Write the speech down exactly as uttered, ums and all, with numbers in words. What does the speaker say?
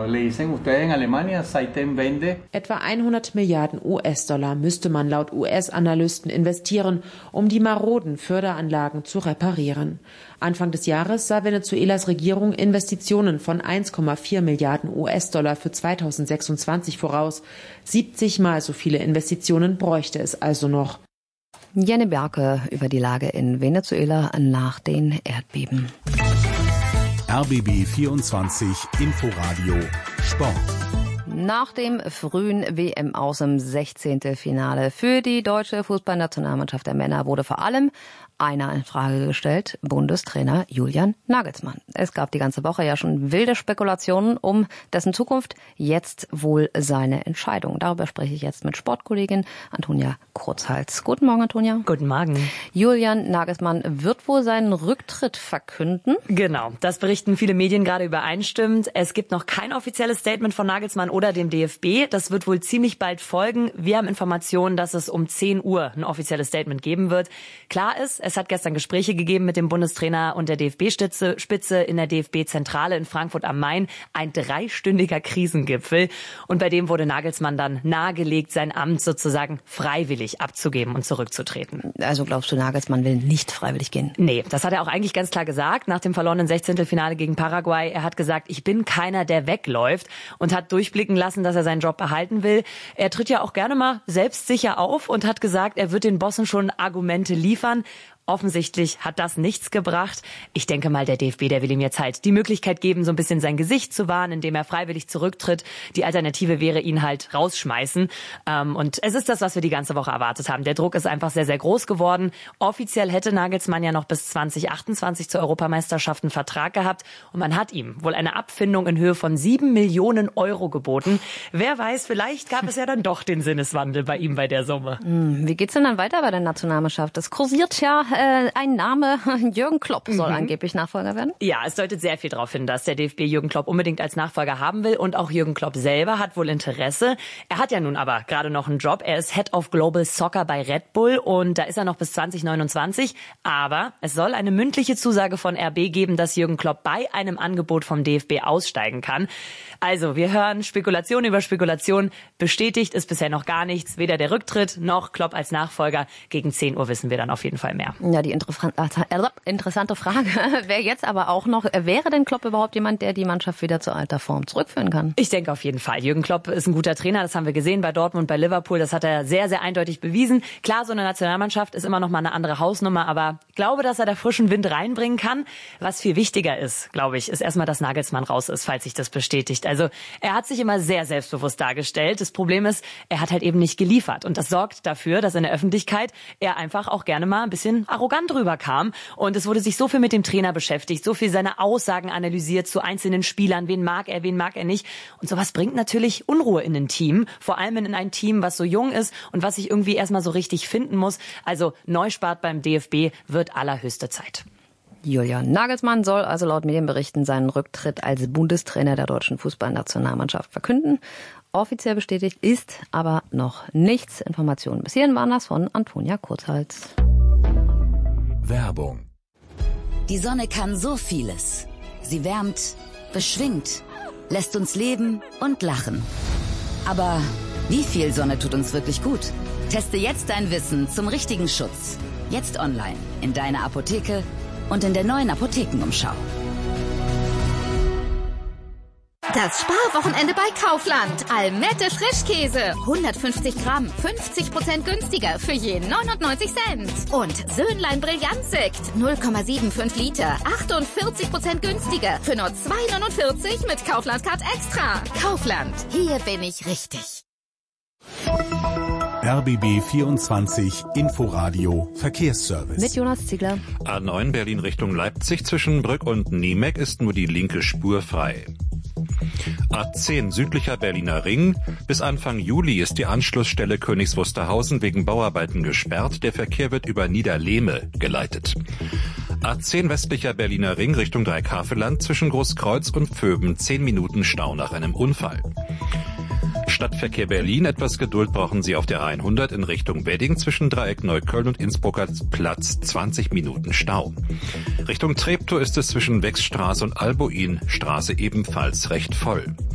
le dicen ustedes en Alemania, Seitenwende. Etwa hundert Milliarden U S-Dollar müsste man laut U S-Analysten investieren, um die maroden Förderanlagen zu reparieren. Anfang des Jahres sah Venezuelas Regierung Investitionen von eins Komma vier Milliarden U S-Dollar für zweitausendsechsundzwanzig voraus. siebzig Mal so viele Investitionen bräuchte es also noch. Jenny Berke über die Lage in Venezuela nach den Erdbeben. R B B vierundzwanzig Inforadio Sport. Nach dem frühen W M-Aus im sechzehnten Finale für die deutsche Fußballnationalmannschaft der Männer wurde vor allem einer in Frage gestellt, Bundestrainer Julian Nagelsmann. Es gab die ganze Woche ja schon wilde Spekulationen um dessen Zukunft, jetzt wohl seine Entscheidung. Darüber spreche ich jetzt mit Sportkollegin Antonia Kurzhals. Guten Morgen, Antonia. Guten Morgen. Julian Nagelsmann wird wohl seinen Rücktritt verkünden. Genau, das berichten viele Medien gerade übereinstimmend. Es gibt noch kein offizielles Statement von Nagelsmann oder dem D F B. Das wird wohl ziemlich bald folgen. Wir haben Informationen, dass es um zehn Uhr ein offizielles Statement geben wird. Klar ist, es hat gestern Gespräche gegeben mit dem Bundestrainer und der D F B-Spitze in der D F B-Zentrale in Frankfurt am Main. Ein dreistündiger Krisengipfel. Und bei dem wurde Nagelsmann dann nahegelegt, sein Amt sozusagen freiwillig abzugeben und zurückzutreten. Also glaubst du, Nagelsmann will nicht freiwillig gehen? Nee, das hat er auch eigentlich ganz klar gesagt nach dem verlorenen Sechzehntelfinale gegen Paraguay. Er hat gesagt, ich bin keiner, der wegläuft und hat durchblicken lassen, dass er seinen Job behalten will. Er tritt ja auch gerne mal selbstsicher auf und hat gesagt, er wird den Bossen schon Argumente liefern. Offensichtlich hat das nichts gebracht. Ich denke mal, der D F B, der will ihm jetzt halt die Möglichkeit geben, so ein bisschen sein Gesicht zu wahren, indem er freiwillig zurücktritt. Die Alternative wäre, ihn halt rausschmeißen. Und es ist das, was wir die ganze Woche erwartet haben. Der Druck ist einfach sehr, sehr groß geworden. Offiziell hätte Nagelsmann ja noch bis zwanzig achtundzwanzig zur Europameisterschaft einen Vertrag gehabt. Und man hat ihm wohl eine Abfindung in Höhe von sieben Millionen Euro geboten. Wer weiß, vielleicht gab es ja dann doch den Sinneswandel bei ihm bei der Summe. Wie geht's denn dann weiter bei der Nationalmannschaft? Das kursiert ja ein Name, Jürgen Klopp soll mhm. angeblich Nachfolger werden? Ja, es deutet sehr viel darauf hin, dass der D F B Jürgen Klopp unbedingt als Nachfolger haben will und auch Jürgen Klopp selber hat wohl Interesse. Er hat ja nun aber gerade noch einen Job. Er ist Head of Global Soccer bei Red Bull und da ist er noch bis zwanzig neunundzwanzig. Aber es soll eine mündliche Zusage von R B geben, dass Jürgen Klopp bei einem Angebot vom D F B aussteigen kann. Also, wir hören Spekulation über Spekulation. Bestätigt ist bisher noch gar nichts. Weder der Rücktritt noch Klopp als Nachfolger. Gegen zehn Uhr wissen wir dann auf jeden Fall mehr. Ja, die interessante Frage wäre jetzt aber auch noch, wäre denn Klopp überhaupt jemand, der die Mannschaft wieder zur alter Form zurückführen kann? Ich denke auf jeden Fall. Jürgen Klopp ist ein guter Trainer, das haben wir gesehen bei Dortmund, bei Liverpool, das hat er sehr, sehr eindeutig bewiesen. Klar, so eine Nationalmannschaft ist immer noch mal eine andere Hausnummer, aber ich glaube, dass er da frischen Wind reinbringen kann. Was viel wichtiger ist, glaube ich, ist erstmal, dass Nagelsmann raus ist, falls sich das bestätigt. Also er hat sich immer sehr selbstbewusst dargestellt. Das Problem ist, er hat halt eben nicht geliefert und das sorgt dafür, dass in der Öffentlichkeit er einfach auch gerne mal ein bisschen arrogant rüberkam und es wurde sich so viel mit dem Trainer beschäftigt, so viel seine Aussagen analysiert zu einzelnen Spielern, wen mag er, wen mag er nicht und sowas bringt natürlich Unruhe in ein Team, vor allem in ein Team, was so jung ist und was sich irgendwie erstmal so richtig finden muss. Also Neustart beim D F B wird allerhöchste Zeit. Julian Nagelsmann soll also laut Medienberichten seinen Rücktritt als Bundestrainer der deutschen Fußballnationalmannschaft verkünden. Offiziell bestätigt ist aber noch nichts. Informationen bis hierhin waren das von Antonia Kurzhals. Werbung. Die Sonne kann so vieles. Sie wärmt, beschwingt, lässt uns leben und lachen. Aber wie viel Sonne tut uns wirklich gut? Teste jetzt dein Wissen zum richtigen Schutz. Jetzt online, in deiner Apotheke und in der neuen Apothekenumschau. Das Sparwochenende bei Kaufland. Almette Frischkäse. hundertfünfzig Gramm, fünfzig Prozent günstiger für je neunundneunzig Cent. Und Söhnlein Brillantsekt. null Komma fünfundsiebzig Liter, achtundvierzig Prozent günstiger für nur zwei neunundvierzig mit Kaufland Card Extra. Kaufland. Hier bin ich richtig. R B B vierundzwanzig Inforadio Verkehrsservice. Mit Jonas Ziegler. A neun Berlin Richtung Leipzig zwischen Brück und Niemeck ist nur die linke Spur frei. A zehn südlicher Berliner Ring. Bis Anfang Juli ist die Anschlussstelle Königs Wusterhausen wegen Bauarbeiten gesperrt. Der Verkehr wird über Niederlehme geleitet. A zehn westlicher Berliner Ring Richtung Dreieckhaveland zwischen Großkreuz und Pföben. zehn Minuten Stau nach einem Unfall. Stadtverkehr Berlin. Etwas Geduld brauchen Sie auf der hundert in Richtung Wedding zwischen Dreieck Neukölln und Innsbrucker Platz. zwanzig Minuten Stau. Richtung Treptow ist es zwischen Wechsstraße und Albuinstraße ebenfalls recht voll.